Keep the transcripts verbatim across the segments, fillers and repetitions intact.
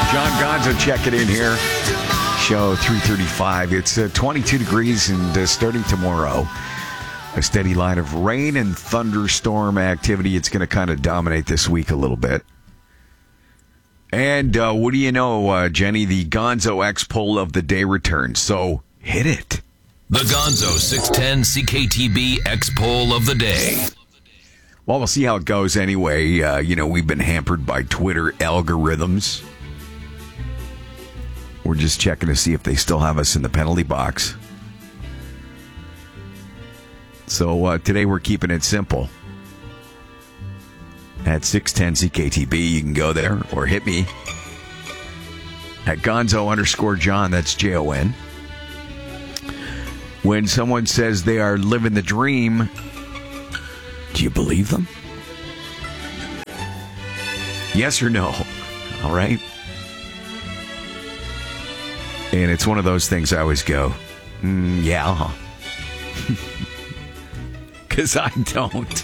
John Gonzo checking in here. Show three thirty-five. It's uh, twenty-two degrees and uh, starting tomorrow, a steady line of rain and thunderstorm activity. It's going to kind of dominate this week a little bit. And uh, what do you know, uh, Jenny? The Gonzo X poll of the day returns. So hit it. The Gonzo six ten C K T B X poll of the day. Well, we'll see how it goes anyway. Uh, you know, we've been hampered by Twitter algorithms. We're just checking to see if they still have us in the penalty box. So uh, today we're keeping it simple. At six ten C K T B, you can go there or hit me. At Gonzo underscore John, that's J O N. When someone says they are living the dream, do you believe them? Yes or no? All right. And it's one of those things I always go, mm, yeah. Because I don't.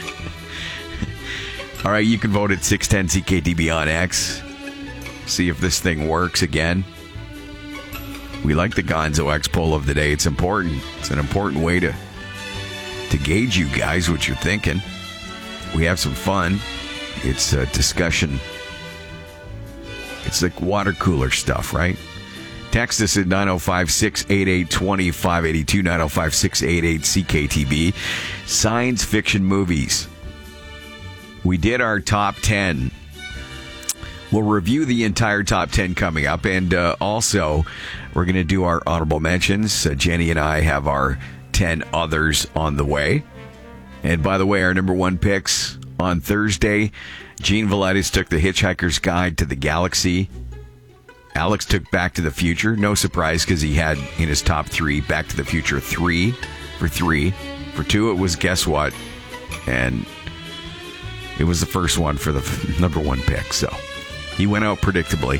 All right, you can vote at six ten C K T B on X. See if this thing works again. We like the Gonzo X poll of the day. It's important. It's an important way to, to gauge you guys, what you're thinking. We have some fun. It's a discussion. It's like water cooler stuff, right? Text us at nine oh five, six eight eight, two five eight two, nine oh five, six eight eight, C K T B. Science fiction movies. We did our top ten. We'll review the entire top ten coming up. And uh, also, we're going to do our honorable mentions. Uh, Jenny and I have our ten others on the way. And by the way, our number one picks on Thursday, Gene Velitis took The Hitchhiker's Guide to the Galaxy. Alex took Back to the Future. No surprise, because he had in his top three Back to the Future three for three. For two, it was Guess What? And it was the first one for the f- number one pick. So he went out predictably.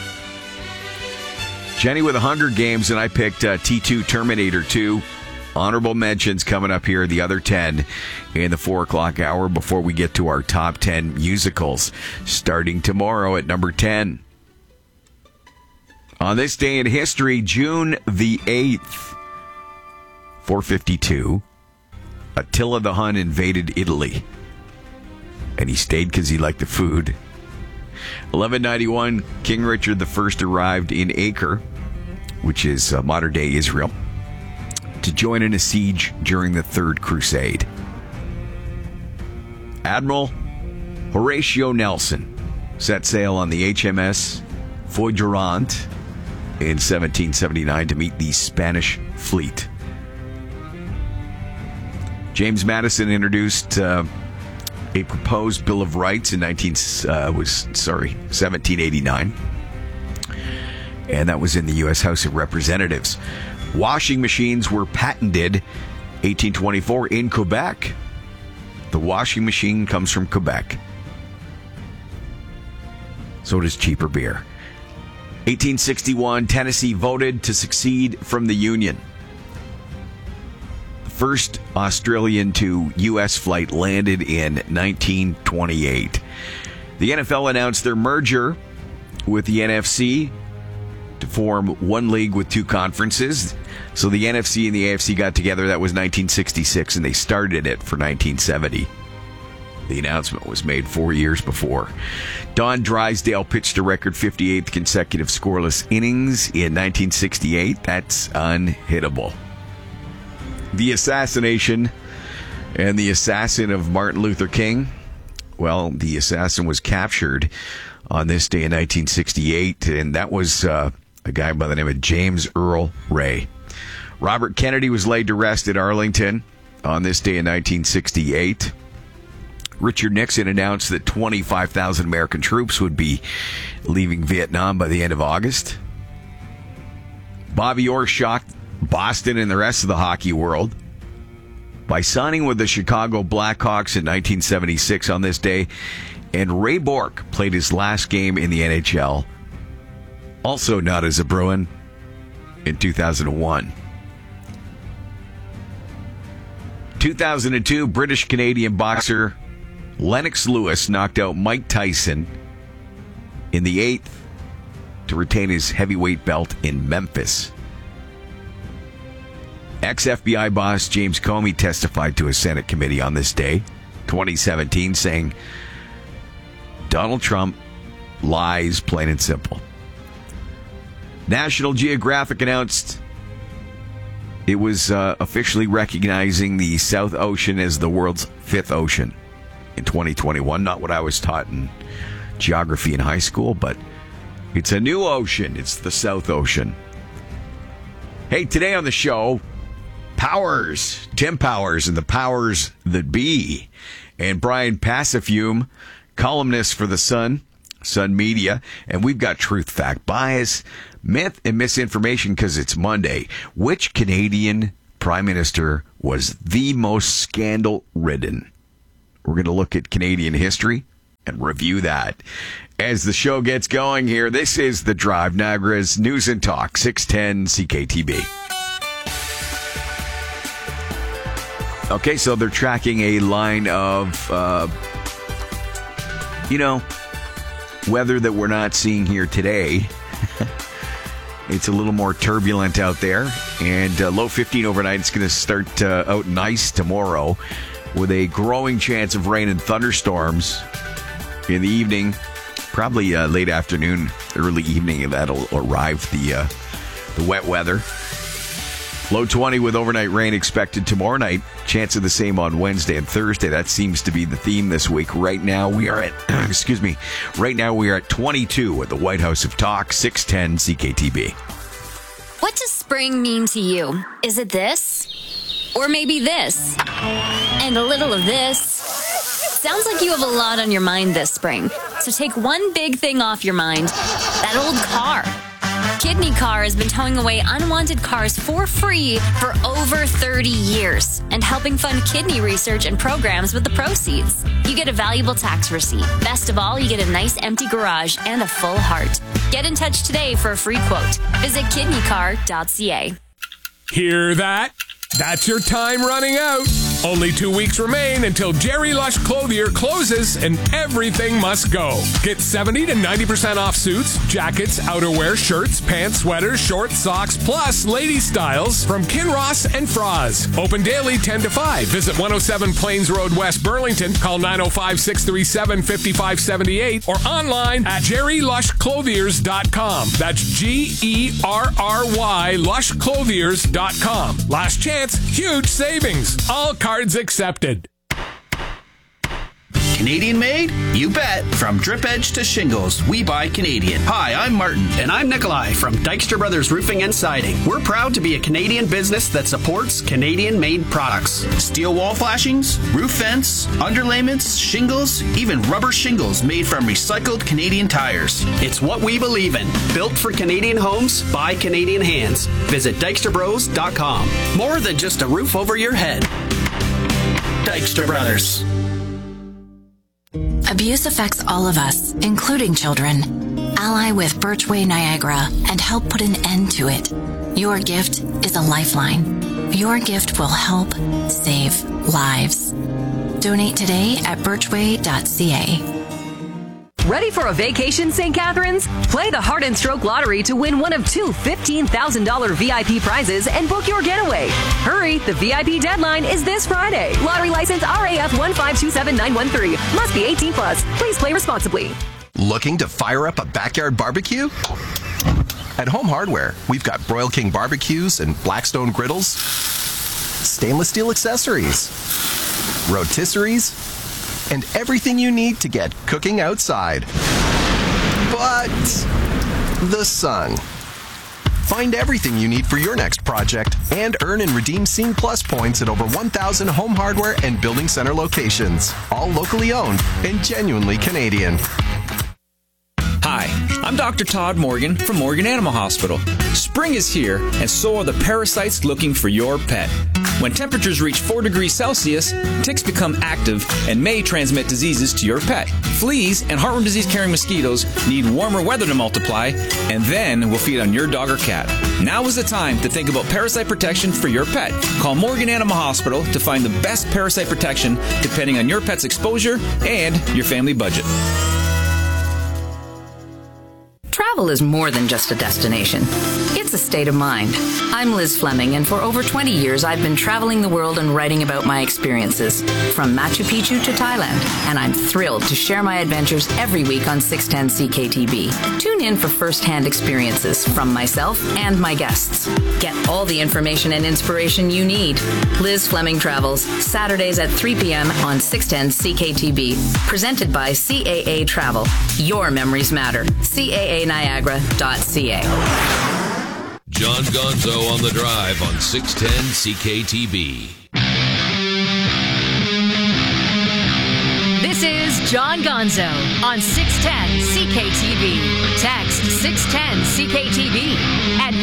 Jenny with Hunger Games, and I picked uh, T two Terminator two. Honorable mentions coming up here, the other ten in the four o'clock hour before we get to our top ten musicals, starting tomorrow at number ten. On this day in history, June the eighth, four fifty-two, Attila the Hun invaded Italy. And he stayed because he liked the food. eleven ninety-one, King Richard the First arrived in Acre, which is uh, modern-day Israel, to join in a siege during the Third Crusade. Admiral Horatio Nelson set sail on the H M S Feuillante in seventeen seventy-nine to meet the Spanish fleet. James Madison introduced uh, a proposed Bill of Rights in nineteen uh, was sorry seventeen eighty-nine, and that was in the U S House of Representatives. Washing machines were patented eighteen twenty-four in Quebec. The washing machine comes from Quebec. So does cheaper beer. eighteen sixty-one, Tennessee voted to secede from the Union. The first Australian to U S flight landed in nineteen twenty-eight. The N F L announced their merger with the N F C to form one league with two conferences. So the N F C and the A F C got together. That was nineteen sixty-six, and they started it for nineteen seventy. The announcement was made four years before. Don Drysdale pitched a record fifty-eighth consecutive scoreless innings in nineteen sixty-eight. That's unhittable. The assassination and the assassin of Martin Luther King. Well, the assassin was captured on this day in nineteen sixty-eight, and that was uh, a guy by the name of James Earl Ray. Robert Kennedy was laid to rest at Arlington on this day in nineteen sixty-eight. Richard Nixon announced that twenty-five thousand American troops would be leaving Vietnam by the end of August. Bobby Orr shocked Boston and the rest of the hockey world by signing with the Chicago Blackhawks in nineteen seventy-six on this day. And Ray Bourque played his last game in the N H L, also not as a Bruin, in two thousand one. two thousand two, British-Canadian boxer Lennox Lewis knocked out Mike Tyson in the eighth to retain his heavyweight belt in Memphis. Ex-F B I boss James Comey testified to a Senate committee on this day, twenty seventeen, saying Donald Trump lies, plain and simple. National Geographic announced it was uh, officially recognizing the South Ocean as the world's fifth ocean in twenty twenty-one. Not what I was taught in geography in high school, but it's a new ocean. It's the South Ocean. Hey, today on the show, Powers, Tim Powers and the Powers That Be, and Brian Passafume, columnist for The Sun, Sun Media, and we've got truth, fact, bias, myth, and misinformation because it's Monday. Which Canadian Prime Minister was the most scandal-ridden? We're going to look at Canadian history and review that. As the show gets going here, this is The Drive, Niagara's News and Talk, six ten C K T B. Okay, so they're tracking a line of, uh, you know, weather that we're not seeing here today. It's a little more turbulent out there, and uh, low fifteen overnight. It's going to start uh, out nice tomorrow with a growing chance of rain and thunderstorms in the evening, probably uh, late afternoon, early evening, and that'll arrive the uh, the wet weather. Low twenty with overnight rain expected tomorrow night. Chance of the same on Wednesday and Thursday. That seems to be the theme this week. Right now we are at, excuse me, right now we are at twenty-two at the White House of Talk, six ten C K T B. What does spring mean to you? Is it this? Or maybe this? And a little of this? Sounds like you have a lot on your mind this spring. So take one big thing off your mind. That old car. Kidney Car has been towing away unwanted cars for free for over thirty years and helping fund kidney research and programs with the proceeds. You get a valuable tax receipt. Best of all, you get a nice empty garage and a full heart. Get in touch today for a free quote. Visit kidney car dot c a. Hear that? That's your time running out. Only two weeks remain until Jerry Lush Clothier closes and everything must go. Get seventy to ninety percent off suits, jackets, outerwear, shirts, pants, sweaters, shorts, socks, plus lady styles from Kinross and Froz. Open daily ten to five. Visit one oh seven Plains Road, West Burlington. Call nine oh five, six three seven, five five seven eight or online at jerry lush clothiers dot com. That's G E R R Y lush clothiers dot com. Last chance, huge savings. All cards accepted. Canadian made? You bet. From drip edge to shingles, we buy Canadian. Hi, I'm Martin. And I'm Nikolai from Dykstra Brothers Roofing and Siding. We're proud to be a Canadian business that supports Canadian-made products. Steel wall flashings, roof vents, underlayments, shingles, even rubber shingles made from recycled Canadian tires. It's what we believe in. Built for Canadian homes by Canadian hands. Visit dykstra bros dot com. More than just a roof over your head. Dykstra Brothers. Abuse affects all of us, including children. Ally with Birchway Niagara and help put an end to it. Your gift is a lifeline. Your gift will help save lives. Donate today at birchway dot c a. Ready for a vacation, Saint Catharines? Play the Heart and Stroke Lottery to win one of two fifteen thousand dollars V I P prizes and book your getaway. Hurry, the V I P deadline is this Friday. Lottery license R A F one five two seven nine one three. Must be eighteen plus. Please play responsibly. Looking to fire up a backyard barbecue? At Home Hardware, we've got Broil King barbecues and Blackstone griddles, stainless steel accessories, rotisseries, and everything you need to get cooking outside. But the sun. Find everything you need for your next project and earn and redeem Scene Plus points at over one thousand Home Hardware and Building Center locations. All locally owned and genuinely Canadian. Hi, I'm Doctor Todd Morgan from Morgan Animal Hospital. Spring is here, and so are the parasites looking for your pet. When temperatures reach four degrees Celsius, ticks become active and may transmit diseases to your pet. Fleas and heartworm disease-carrying mosquitoes need warmer weather to multiply, and then will feed on your dog or cat. Now is the time to think about parasite protection for your pet. Call Morgan Animal Hospital to find the best parasite protection depending on your pet's exposure and your family budget. Travel is more than just a destination. It's a state of mind. I'm Liz Fleming, and for over twenty years, I've been traveling the world and writing about my experiences, from Machu Picchu to Thailand, and I'm thrilled to share my adventures every week on six ten C K T B. Tune in for first-hand experiences from myself and my guests. Get all the information and inspiration you need. Liz Fleming Travels, Saturdays at three p.m. on six ten C K T B, presented by C A A Travel. Your memories matter. C A A Niagara dot C A. John Gonzo on the Drive on six ten C K T B. This is John Gonzo on six ten C K T B. Text six ten C K T B at